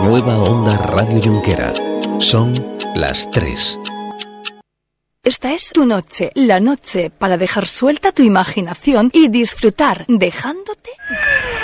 Nueva Onda Radio Junquera. Son las 3. Esta es tu noche, la noche para dejar suelta tu imaginación y disfrutar dejándote